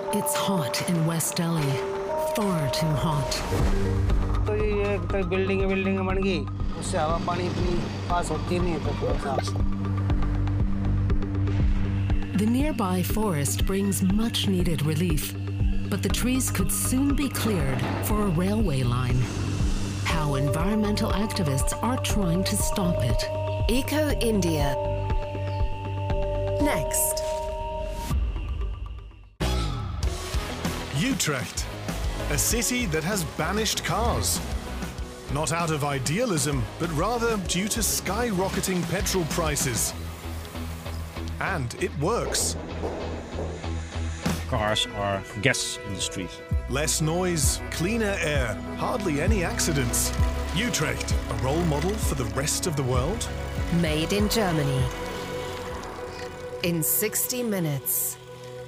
It's hot in West Delhi, far too hot. तो ये कई बिल्डिंग बन गई, उससे हवा पानी इतनी पास होती नहीं है तो थोड़ा सा। The nearby forest brings much-needed relief, but the trees could soon be cleared for a railway line. How environmental activists are trying to stop it. Eco India. Next. Utrecht, a city that has banished cars. Not out of idealism, but rather due to skyrocketing petrol prices. And it works. Cars are gas in the street. Less noise, cleaner air, hardly any accidents. Utrecht, a role model for the rest of the world? Made in Germany. In 60 minutes.